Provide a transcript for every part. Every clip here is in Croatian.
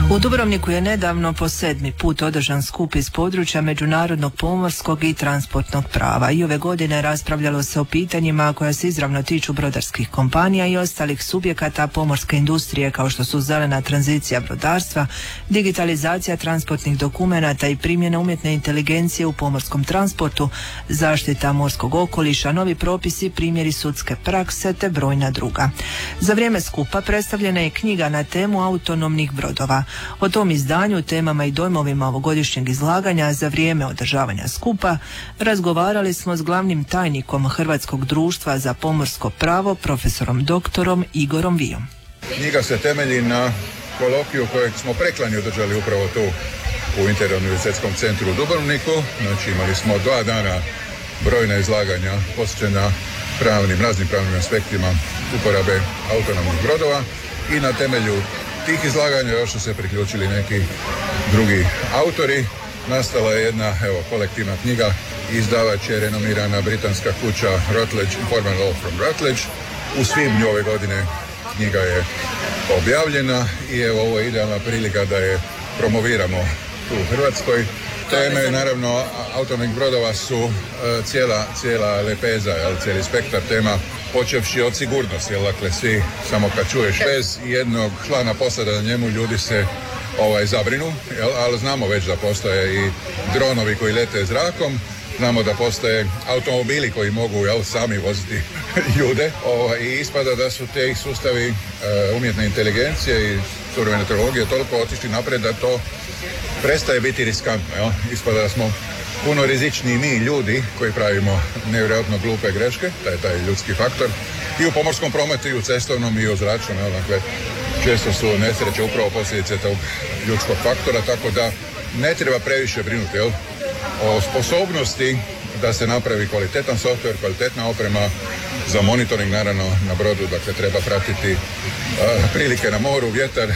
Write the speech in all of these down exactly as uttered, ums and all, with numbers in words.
U Dubrovniku je nedavno po sedmi put održan skup iz područja međunarodnog pomorskog i transportnog prava. I ove godine raspravljalo se o pitanjima koja se izravno tiču brodarskih kompanija i ostalih subjekata pomorske industrije kao što su zelena tranzicija brodarstva, digitalizacija transportnih dokumenata i primjena umjetne inteligencije u pomorskom transportu, zaštita morskog okoliša, novi propisi, primjeri sudske prakse te brojna druga. Za vrijeme skupa predstavljena je knjiga na temu autonomnih brodova. O tom izdanju, temama i dojmovima ovogodišnjeg izlaganja za vrijeme održavanja skupa razgovarali smo s glavnim tajnikom Hrvatskog društva za pomorsko pravo, profesorom doktorom Igorom Vijom. Knjiga se temelji na kolokviju kojeg smo preklani održali upravo tu u Interuniverzitetskom centru u Dubrovniku. Znači imali smo dva dana brojna izlaganja posvećena pravnim, raznim pravnim aspektima uporabe autonomnih brodova i na temelju tih izlaganja još su se priključili neki drugi autori. Nastala je jedna evo, kolektivna knjiga, izdavač je renomirana britanska kuća Routledge, Informal Law from Routledge. U svibnju ove godine knjiga je objavljena i evo ovo je idealna prilika da je promoviramo tu u Hrvatskoj. Teme, naravno, autonomnih brodova su uh, cijela, cijela lepeza, jel, cijeli spektar tema, počevši od sigurnosti, jel, dakle, svi, samo kad čuješ bez jednog člana posada na njemu, ljudi se ovaj, zabrinu, jel, ali znamo već da postoje i dronovi koji lete zrakom, znamo da postoje automobili koji mogu, jel, sami voziti ljude, ovaj, i ispada da su te sustavi uh, umjetne inteligencije i suvremene tehnologije toliko otišli naprijed da to prestaje biti riskantno, jel? Ispada da smo puno rizičniji mi ljudi koji pravimo nevjerojatno glupe greške, taj taj ljudski faktor, i u pomorskom prometu, i u cestovnom, i u zračnom, jel? Dakle, često su nesreće upravo posljedice tog ljudskog faktora, tako da ne treba previše brinuti, jel? O sposobnosti da se napravi kvalitetan software, kvalitetna oprema za monitoring, naravno, na brodu, dakle treba pratiti uh, prilike na moru, vjetar, uh,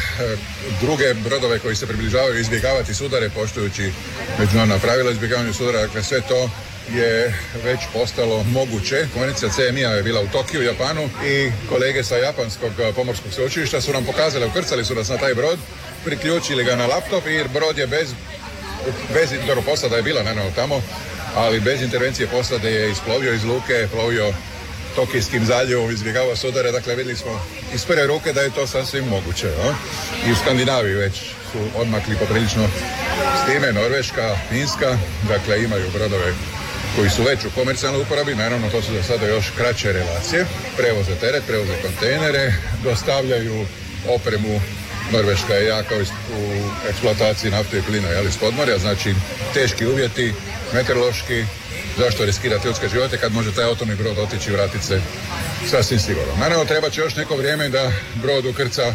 druge brodove koji se približavaju, izbjegavati sudare poštujući međunarodna pravila izbjegavanja sudara, dakle sve to je već postalo moguće. Konferencija C M I-a je bila u Tokiju, Japanu, i kolege sa japanskog pomorskog sveučilišta su nam pokazali, ukrcali su nas na taj brod, priključili ga na laptop i brod je bez, bez dobro, posada je bila naravno tamo, ali bez intervencije posade je isplovio iz luke, plovio Tokijskim zaljevom, izbjegavao sudare, dakle vidjeli smo iz prve ruke da je to sasvim moguće. No? I u Skandinaviji već su odmakli poprilično s time, Norveška, Finska, dakle imaju brodove koji su već u komercijalnoj uporabi, naravno to su za sada još kraće relacije, prevoze teret, prevoze kontejnere, dostavljaju opremu. Norveška je jaka u eksploataciji nafte i plina, jel, iz podmorja, znači teški uvjeti, meteorološki, zašto riskirati ljudske živote kad može taj autonomni brod otići i vratiti se sasvim sigurno. Naravno, treba će još neko vrijeme da brod ukrca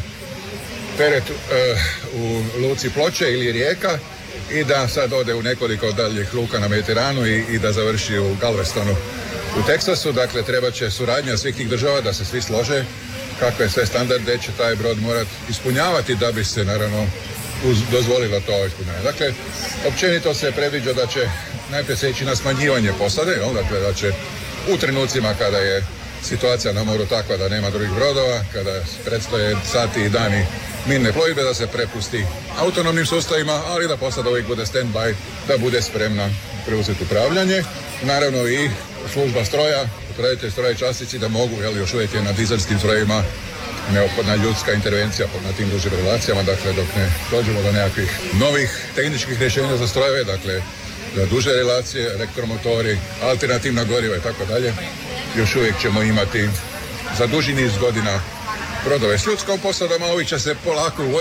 teret uh, u luci Ploče ili Rijeka i da sad ode u nekoliko daljih luka na Mediteranu i, i da završi u Galvestonu u Teksasu. Dakle, treba će suradnja svih tih država da se svi slože kakve sve standarde će taj brod morat ispunjavati da bi se, naravno, uz, dozvolilo to ispunjavanje. Dakle, općenito se predviđa da će najprije se ići na smanjivanje posade, jel? Dakle, da će u trenucima kada je situacija na moru takva da nema drugih brodova, kada predstoje sati i dani mirne plovidbe, da se prepusti autonomnim sustavima, ali da posada uvijek bude stand-by, da bude spremna preuzeti upravljanje. Naravno i služba stroja, upravitelj stroja i časnici da mogu, jel, još uvijek je na dizelskim strojevima neophodna ljudska intervencija na tim dužim relacijama, dakle dok ne dođemo do nekakvih novih tehničkih rješenja za strojeve, dakle za duže relacije, elektromotori, alternativna goriva i tako dalje, još uvijek ćemo imati za duži niz godina brodove s ljudskom posadom, a ovi će se polako